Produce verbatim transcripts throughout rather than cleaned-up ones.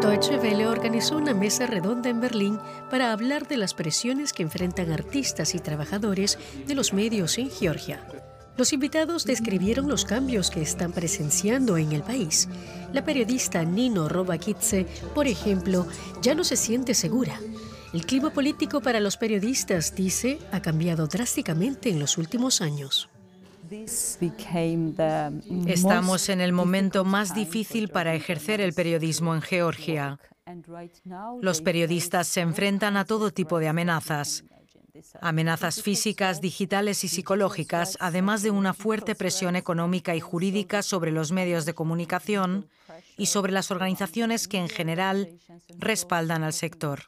Deutsche Welle organizó una mesa redonda en Berlín para hablar de las presiones que enfrentan artistas y trabajadores de los medios en Georgia. Los invitados describieron los cambios que están presenciando en el país. La periodista Nino Robakidze, por ejemplo, ya no se siente segura. El clima político para los periodistas, dice, ha cambiado drásticamente en los últimos años. Estamos en el momento más difícil para ejercer el periodismo en Georgia. Los periodistas se enfrentan a todo tipo de amenazas. Amenazas físicas, digitales y psicológicas, además de una fuerte presión económica y jurídica sobre los medios de comunicación y sobre las organizaciones que en general respaldan al sector.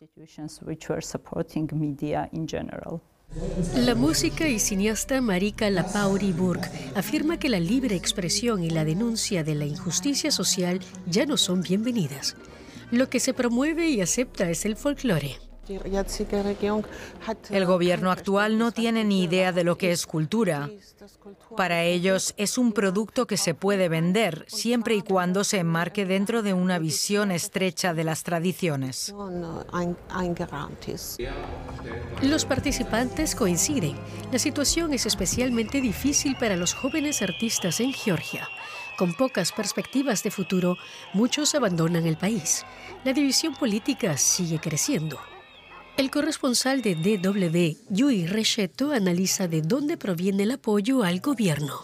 La música y cineasta Marika Lapauri-Burg afirma que la libre expresión y la denuncia de la injusticia social ya no son bienvenidas. Lo que se promueve y acepta es el folclore. El gobierno actual no tiene ni idea de lo que es cultura. Para ellos es un producto que se puede vender, siempre y cuando se enmarque dentro de una visión estrecha de las tradiciones. Los participantes coinciden. La situación es especialmente difícil para los jóvenes artistas en Georgia. Con pocas perspectivas de futuro, muchos abandonan el país. La división política sigue creciendo. El corresponsal de D W, Yui Resheto, analiza de dónde proviene el apoyo al gobierno.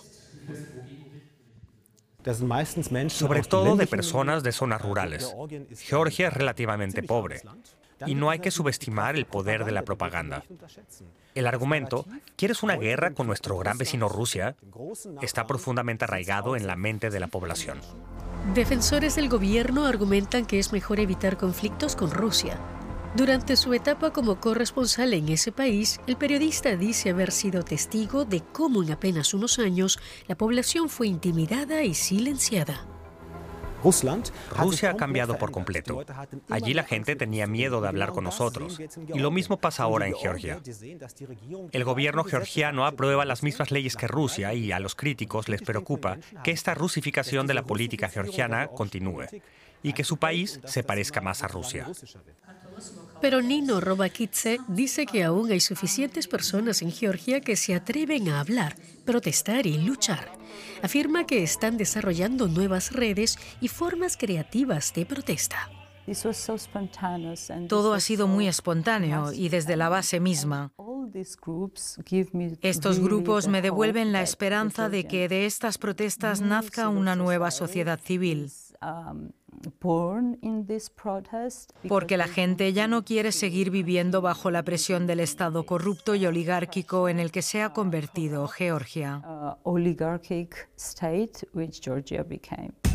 Sobre todo de personas de zonas rurales. Georgia es relativamente pobre. Y no hay que subestimar el poder de la propaganda. El argumento, ¿quieres una guerra con nuestro gran vecino Rusia?, está profundamente arraigado en la mente de la población. Defensores del gobierno argumentan que es mejor evitar conflictos con Rusia. Durante su etapa como corresponsal en ese país, el periodista dice haber sido testigo de cómo en apenas unos años la población fue intimidada y silenciada. Rusia ha cambiado por completo. Allí la gente tenía miedo de hablar con nosotros. Y lo mismo pasa ahora en Georgia. El gobierno georgiano aprueba las mismas leyes que Rusia y a los críticos les preocupa que esta rusificación de la política georgiana continúe y que su país se parezca más a Rusia. Pero Nino Robakidze dice que aún hay suficientes personas en Georgia que se atreven a hablar, protestar y luchar. Afirma que están desarrollando nuevas redes y formas creativas de protesta. Todo ha sido muy espontáneo y desde la base misma. Estos grupos me devuelven la esperanza de que de estas protestas nazca una nueva sociedad civil. Porque la gente ya no quiere seguir viviendo bajo la presión del Estado corrupto y oligárquico en el que se ha convertido Georgia.